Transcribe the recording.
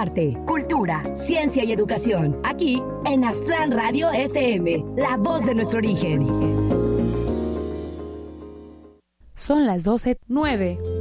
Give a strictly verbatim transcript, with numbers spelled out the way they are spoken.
arte, cultura, ciencia y educación. Aquí en Aztlán Radio F M, la voz de nuestro origen. Son las doce nueve.